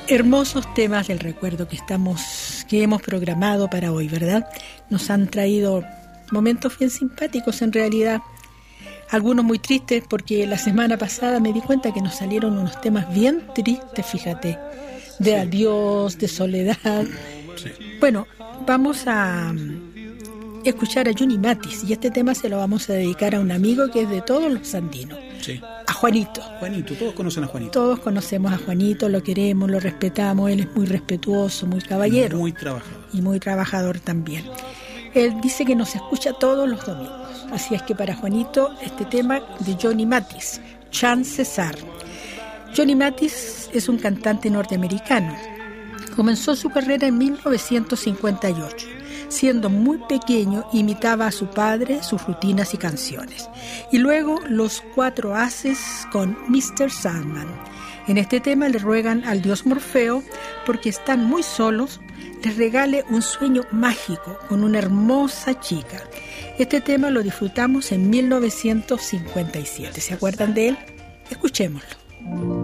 Hermosos temas del recuerdo que hemos programado para hoy, ¿verdad? Nos han traído momentos bien simpáticos en realidad, algunos muy tristes, porque la semana pasada me di cuenta que nos salieron unos temas bien tristes, fíjate, de adiós, de soledad. Sí. Bueno, vamos a escuchar a Johnny Mathis, y este tema se lo vamos a dedicar a un amigo que es de todos los andinos. Sí. A Juanito. Juanito, todos conocen a Juanito. Todos conocemos a Juanito, lo queremos, lo respetamos, él es muy respetuoso, muy caballero. Muy trabajador. Y muy trabajador también. Él dice que nos escucha todos los domingos. Así es que para Juanito, este tema de Johnny Mathis, Chance César. Johnny Mathis es un cantante norteamericano. Comenzó su carrera en 1958. Siendo muy pequeño, imitaba a su padre, sus rutinas y canciones. Y luego Los Cuatro Haces con Mr. Sandman. En este tema le ruegan al dios Morfeo, porque están muy solos, les regale un sueño mágico con una hermosa chica. Este tema lo disfrutamos en 1957. ¿Se acuerdan de él? Escuchémoslo.